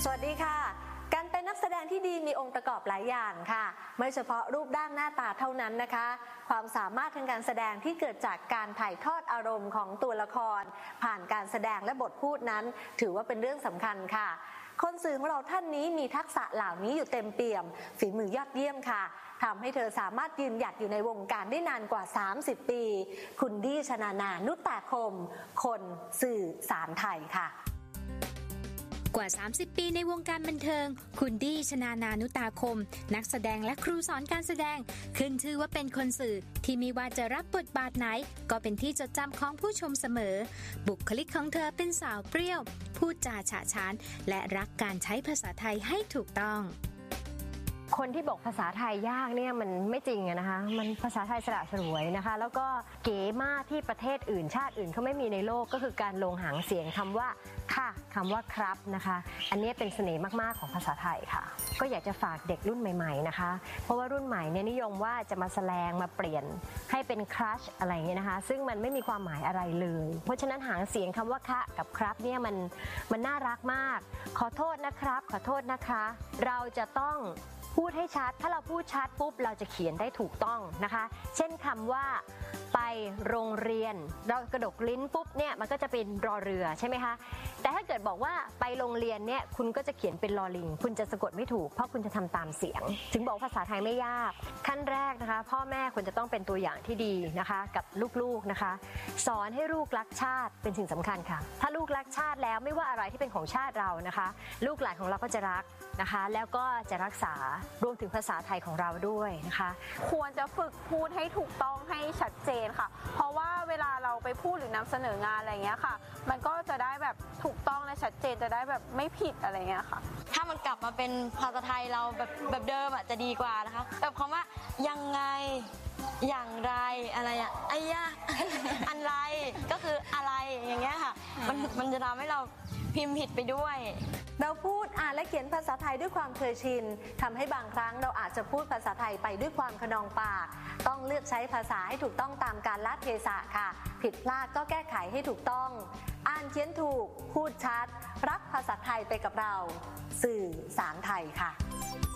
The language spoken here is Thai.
สวัสดีค่ะการเป็นนักแสดงที่ดีมีองค์ประกอบหลายอย่างค่ะไม่เฉพาะรูปร่างหน้าตาเท่านั้นนะคะความสามารถทางการแสดงที่เกิดจากการถ่ายทอดอารมณ์ของตัวละครผ่านการแสดงและบทพูดนั้นถือว่าเป็นเรื่องสำคัญค่ะคนสื่อของเราท่านนี้มีทักษะเหล่านี้อยู่เต็มเปี่ยมฝีมือยอดเยี่ยมค่ะทำให้เธอสามารถยืนหยัดอยู่ในวงการได้นานกว่า30ปีคุณดี้ ชนานา นุตตาคมคนสื่อสารไทยค่ะกว่า30ปีในวงการบันเทิงคุณดี้ ชนานา นุตาคมนักแสดงและครูสอนการแสดงขึ้นชื่อว่าเป็นคนสื่อที่ไม่ว่าจะรับบทบาทไหนก็เป็นที่จดจำของผู้ชมเสมอบุคลิกของเธอเป็นสาวเปรี้ยวพูดจาฉะฉานและรักการใช้ภาษาไทยให้ถูกต้องคนที่บอกภาษาไทยยากเนี่ยมันไม่จริงนะคะมันภาษาไทยสละสลวยนะคะแล้วก็เก๋มากที่ประเทศอื่นชาติอื่นเขาไม่มีในโลกก็คือการลงหางเสียงคำว่าค่ะคำว่าครับนะคะอันนี้เป็นเสน่ห์มากๆของภาษาไทยค่ะก็อยากจะฝากเด็กรุ่นใหม่ๆนะคะเพราะว่ารุ่นใหม่เนี่ยนิยมว่าจะมาแสลงมาเปลี่ยนให้เป็นครัชอะไรเงี้ยนะคะซึ่งมันไม่มีความหมายอะไรเลยเพราะฉะนั้นหางเสียงคำว่าค่ะกับครับเนี่ยมันน่ารักมากขอโทษนะครับขอโทษนะคะเราจะต้องพูดให้ชัดถ้าเราพูดชัดปุ๊บเราจะเขียนได้ถูกต้องนะคะเช่นคำว่าไปโรงเรียนเรากระดกลิ้นปุ๊บเนี่ยมันก็จะเป็นรอเรือใช่ไหมคะแต่ถ้าเกิดบอกว่าไปโรงเรียนเนี่ยคุณก็จะเขียนเป็นลอลิงคุณจะสะกดไม่ถูกเพราะคุณจะทำตามเสียงถึงบอกภาษาไทยไม่ยากขั้นแรกนะคะพ่อแม่ควรจะต้องเป็นตัวอย่างที่ดีนะคะกับลูกๆนะคะสอนให้ลูกรักชาติเป็นสิ่งสำคัญค่ะถ้าลูกรักชาติแล้วไม่ว่าอะไรที่เป็นของชาติเรานะคะลูกหลานของเราก็จะรักนะคะแล้วก็จะรักษารวมถึงภาษาไทยของเราด้วยนะคะควรจะฝึกพูดให้ถูกต้องให้ชัดเจนค่ะเพราะว่าเวลาเราไปพูดหรือนำเสนองานอะไรเงี้ยค่ะมันก็จะได้แบบถูกต้องและชัดเจนจะได้แบบไม่ผิดอะไรเงี้ยค่ะถ้ามันกลับมาเป็นภาษาไทยเราแบบเดิมอ่ะจะดีกว่านะคะแบบคำว่ายังไงอย่างไรอะไรอ่ะไอ้ยะอะไรก็คืออะไรอย่างเงี้ยค่ะมันจะทำให้เราพิมพ์ผิดไปด้วยเราพูดอ่านและเขียนภาษาไทยด้วยความเคยชินทำให้บางครั้งเราอาจจะพูดภาษาไทยไปด้วยความขนองปากต้องเลือกใช้ภาษาให้ถูกต้องตามกาลเทศะค่ะผิดพลาดก็แก้ไขให้ถูกต้องอ่านเขียนถูกพูดชัดรักภาษาไทยไปกับเราสื่อสารไทยค่ะ